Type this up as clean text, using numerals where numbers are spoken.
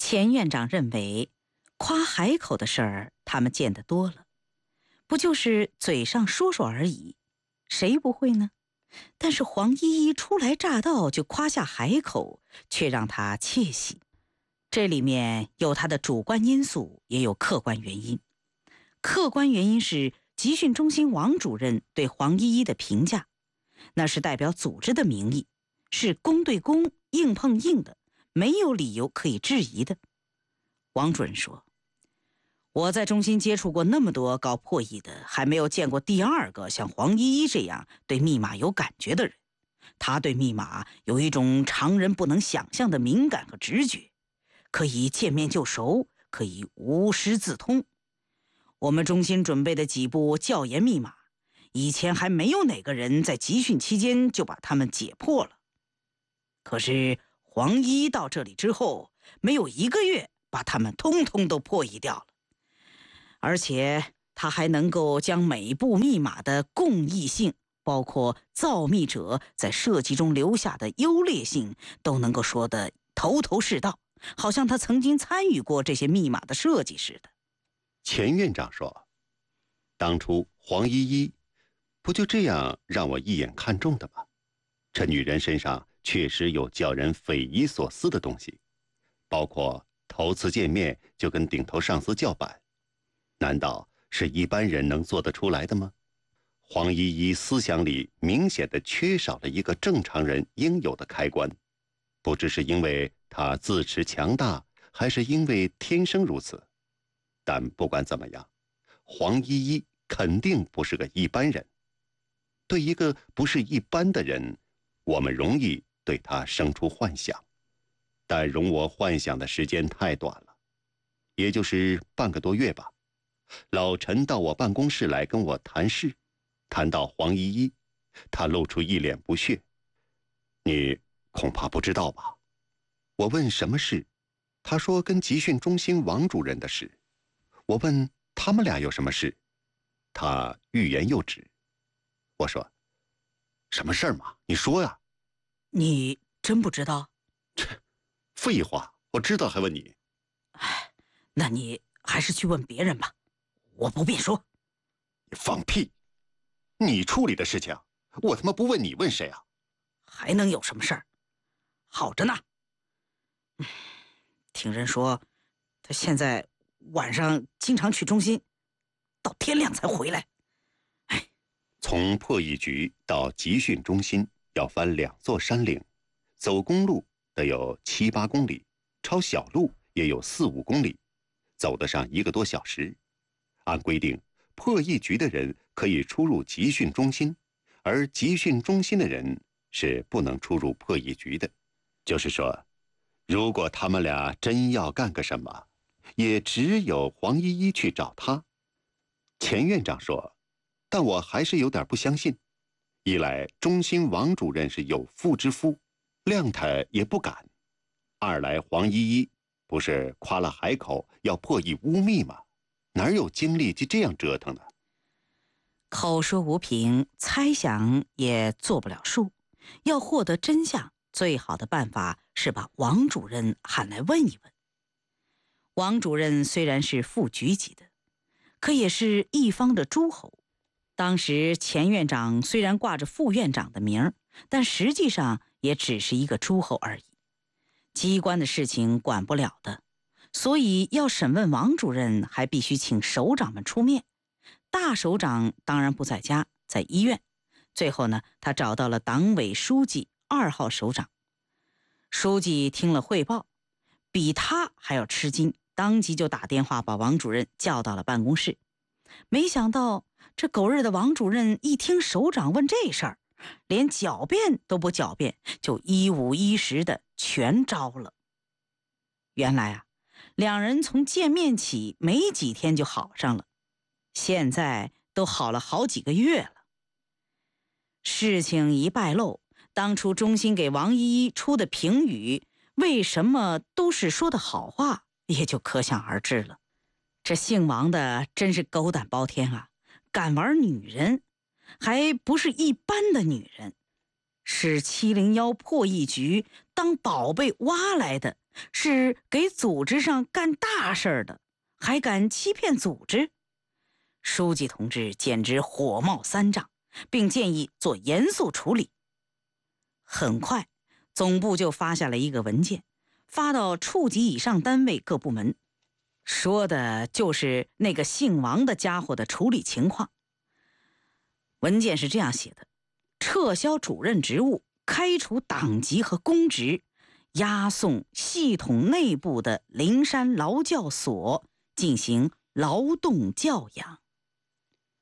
钱院长认为，夸海口的事儿他们见得多了，不就是嘴上说说而已，谁不会呢？但是黄依依初来乍到就夸下海口，却让他窃喜。这里面有他的主观因素，也有客观原因。客观原因是集训中心王主任对黄依依的评价，那是代表组织的名义，是公对公，硬碰硬的，没有理由可以质疑的。王主任说，我在中心接触过那么多搞破译的，还没有见过第二个像黄依依这样对密码有感觉的人。他对密码有一种常人不能想象的敏感和直觉，可以见面就熟，可以无师自通。我们中心准备的几部教研密码，以前还没有哪个人在集训期间就把它们解破了。可是黄依依到这里之后，没有1个月，把它们通通都破译掉了。而且他还能够将每部密码的共异性，包括造密者在设计中留下的优劣性，都能够说得头头是道，好像他曾经参与过这些密码的设计似的。 钱院长说，当初黄依依不就这样让我一眼看中的吗？这女人身上确实有叫人匪夷所思的东西，包括头次见面就跟顶头上司叫板，难道是一般人能做得出来的吗？黄依依思想里明显的缺少了一个正常人应有的开关，不知是因为她自持强大，还是因为天生如此。但不管怎么样，黄依依肯定不是个一般人。对一个不是一般的人，我们容易对他生出幻想，但容我幻想的时间太短了，也就是半个多月吧。老陈到我办公室来跟我谈事，谈到黄依依，他露出一脸不屑。你恐怕不知道吧？我问什么事，他说跟集训中心王主任的事。我问他们俩有什么事，他欲言又止。我说，什么事儿嘛？你说呀。 你真不知道？ 废话，我知道还问你。 那你还是去问别人吧，我不便说。 你放屁！你处理的事情，我他妈不问你问谁啊？ 还能有什么事儿？好着呢。听人说，他现在晚上经常去中心，到天亮才回来。 从破译局到集训中心要翻2座山岭，走公路得有7、8公里，抄小路也有4、5公里，走得上1个多小时。按规定，破译局的人可以出入集训中心，而集训中心的人是不能出入破译局的。就是说，如果他们俩真要干个什么，也只有黄依依去找他。钱院长说，但我还是有点不相信。一来中心王主任是有妇之夫，谅他也不敢；二来黄依依不是夸了海口要破译污密吗？哪有精力去这样折腾呢？ 口说无凭，猜想也做不了数。要获得真相，最好的办法是把王主任喊来问一问。王主任虽然是副局级的，可也是一方的诸侯。当时钱院长虽然挂着副院长的名，但实际上也只是一个诸侯而已。机关的事情管不了的，所以要审问王主任，还必须请首长们出面。大首长当然不在家，在医院。最后呢，他找到了党委书记2号首长。书记听了汇报，比他还要吃惊，当即就打电话把王主任叫到了办公室。没想到这狗日的王主任一听首长问这事儿，连狡辩都不狡辩，就1五1十的全招了。原来啊，两人从见面起没几天就好上了，现在都好了好几个月了。事情一败露，当初中心给王依依出的评语，为什么都是说的好话，也就可想而知了。这姓王的真是狗胆包天啊，敢玩女人，还不是一般的女人。 是701破译局当宝贝挖来的，是给组织上干大事儿的，还敢欺骗组织。书记同志简直火冒三丈，并建议做严肃处理。很快，总部就发下了一个文件，发到处级以上单位各部门，说的就是那个姓王的家伙的处理情况。文件是这样写的：撤销主任职务，开除党籍和公职，押送系统内部的灵山劳教所进行劳动教养。